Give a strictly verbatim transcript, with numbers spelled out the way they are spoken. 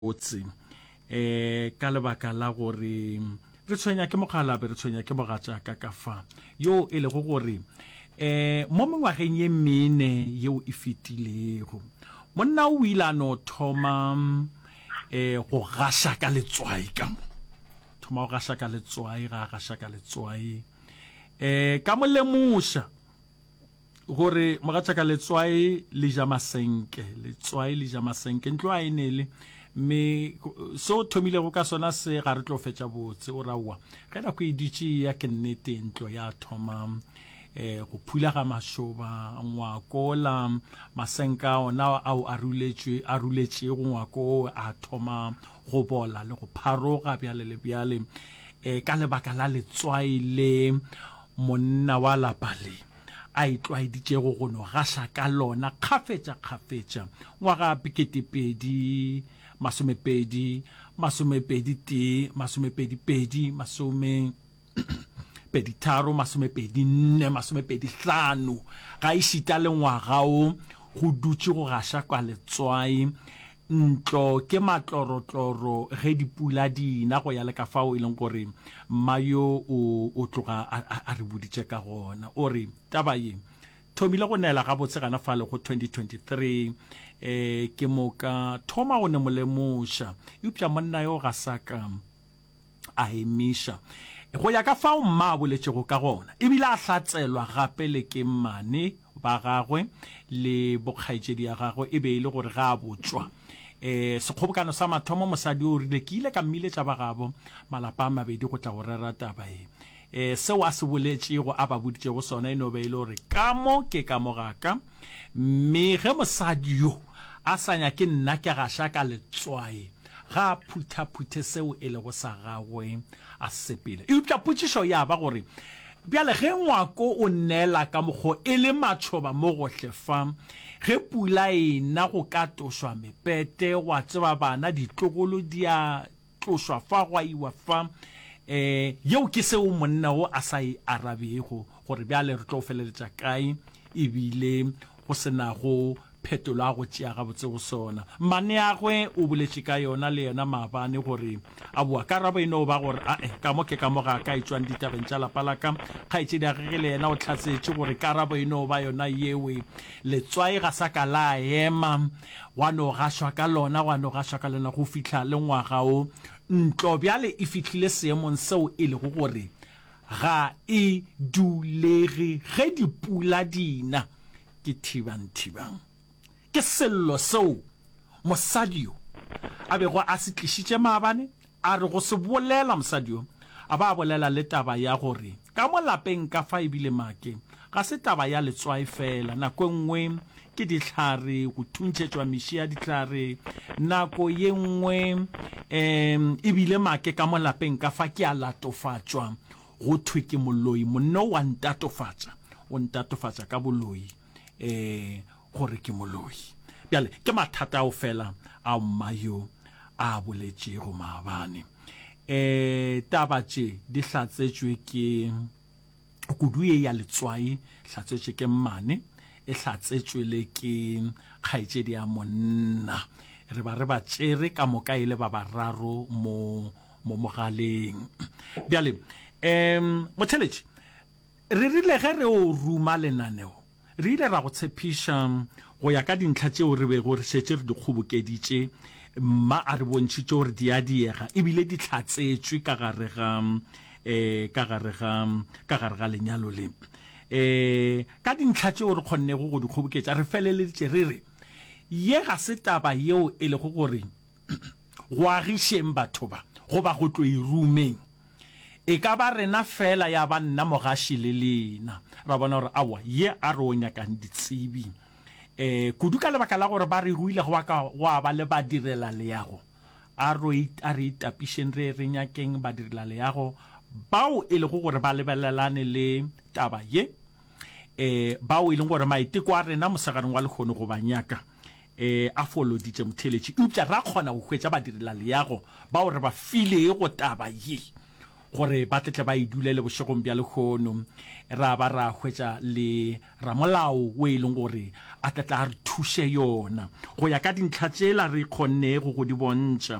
botse eh ka lebaka la gore re tshwenya ke mogala be re tshwenya ke bogatsa ka ka fa yo e le go gore eh mo mengwageng ye mene yo e fitilego monna o ile no thoma eh go gasha ka letswai ka mo thoma go gasha ka letswai ga gasha ka letswai eh ka mo lemusha gore mogatsa ka letswai le ja masenke letswai le ja masenke ntlo a enele me so thomile go ka sona se ga re tlo fetša botse o rawa ka na go iditse ya ke nnete ntlo ya thoma eh go phula ga mashoba ngwakola masenka ona au aruletswe aruletse go ngwako a thoma go bola le go pharoga bjale le bjale eh ka lebaka la letswai le monna wa lapale a itlwaeditse go go no gasha ka lona khafetša khafetša ngwaga piketipedi masomepedi masomepedi te masomepedi pedi masome pedi tharo masomepedi nne masomepedi hlano ga isita le ngwaga o go dutse go gasha kwa letswai ntlo ke matlorotloro ge dipula dina go ya le ka fao e leng gore mayo o o tloga a re buditse ka gona o re taba ye thomile go nela ga botse gana fa le go twenty twenty-three eh ke moka thoma go ne molemusha upša monna yo ga saka a emisha go ya ka fao mma boletse go ka gona e bile a hlatselwa gape le ke mane ba gagwe le bokgaitsedi ya gagwe e be ile gore ga a botswa eh sekgobokano sa mathomo mosadi o rile ke ile ka mmile tša ba gabo malapa a mabedi go tla go rera taba e eh se wa se boletse go aba buditse go sona e no be ile gore ka mo ke ka mo gaka mme ge mosadi yo a sanya ke nna ke gasha ka letswai ga phutha phuthe seo e le go sa gagwe a sepele e upša putsišo ya ba gore bjale ge ngwako o nnela ka mogo e le matshoba mo gohle fa ge pula ena go ka tošwa mepete wa tseba bana ditlogolo di a tlošwa fa go iwa fa eh yeo ke seo monna o a sa e arabego gore bjale re tlo feleletša kae e bile go sena go phetola go tšea ga botse go sona mane ya gwe o boletše ka yona le yona maabane gore a boa karabo e no ba gore a eh ka mo ke ka mo ga ka itswang ditabeng tša lapa la ka kgaetšedi ya gege le yena o tlhatsetše gore karabo e no ba yona yewe letswai ga sa ka la ema wa no gashwa ka lona wa no gashwa ka lona go fitlha le ngwaga o ntlo bjale e fitlhile seemong seo e le go gore ga e dulege ge dipula dina ke thibang-thibang ke sello seo mosadi yo a bego a se tlišitše maabane a re go se bolela mosadi yo a ba bolela le taba ya gore ka mo lapeng ka fa ebile make ga se taba ya letswai fela nako nngwe ke dihlare go thuntšhetšwa meši ya dihlare nako ye nngwe em ebile make ka mo lapeng ka fa ke a latofatšwa go thwe ke moloi monno wa ntatofatša o ntatofatša ka boloi eh gore ke moloi bjale ke mathata o fela a mmayo a boletše go maabane eh taba tše di hlatsetšwe ke kudu ye ya letswai hlatsetšwe ke mmane e hlatsetšwe le ke kgaetšedi ya monna re ba re ba tšere ka moka ile ba bararo mo mo mogaleng bjale em motheletše re rile ge re o ruma lenaneo re ile ra go tshepiša go ya ka dintlha tšeo re be go re šetše re di kgobokeditše mma a re bontšhitše gore di a diega ebile di hlatsetšwe ka gare ga eh ka gare ga ka gare ga lenyalo le eh ka dintlha tšeo re kgonnego go di kgoboketša re feleleditše re re ye ga se taba yeo e le go gore go agišeng batho ba go ba go tlo irumeng e ka ba rena fela ya ba nna mogaši le lena ra bona gore awa ye a re o nyakang ditsebi eh kudu ka lebaka la gore ba re ruile go wa ba le ba direla leago a re a re itapišeng re re nyakeng ba direla leago bao e le go gore ba lebelelane le taba ye eh bao e leng gore maiteko a rena mosagareng wa lekgono go ba nyaka eh a foloditše motheletši upša ra kgona go hwetša ba direla leago bao re ba file go taba ye gore ba tletle ba idulele bošegong bja lekgono ra ba ra hwetša le ramolao o e leng gore a tletla a re thuše yona go ya ka dintlha tsela re kgonne go go di bontšha